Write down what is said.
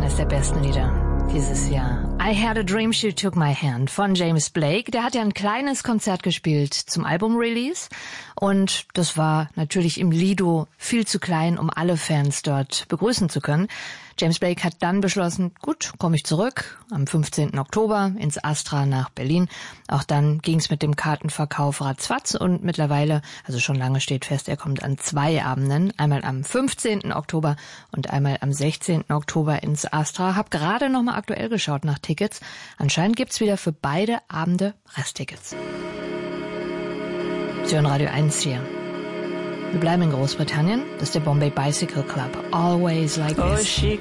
eines der besten Lieder dieses Jahr. I Had a Dream She Took My Hand von James Blake. Der hat ja ein kleines Konzert gespielt zum Album-Release und das war natürlich im Lido viel zu klein, um alle Fans dort begrüßen zu können. James Blake hat dann beschlossen, gut, komme ich zurück am 15. Oktober ins Astra nach Berlin. Auch dann ging es mit dem Kartenverkauf ratzfatz und mittlerweile, also schon lange steht fest, er kommt an 2 Abenden, einmal am 15. Oktober und einmal am 16. Oktober ins Astra. Hab gerade nochmal aktuell geschaut nach Tickets. Anscheinend gibt's wieder für beide Abende Resttickets. Sie hören Radio 1 hier. Wir bleiben in Großbritannien. Das ist der Bombay Bicycle Club. Always Like This.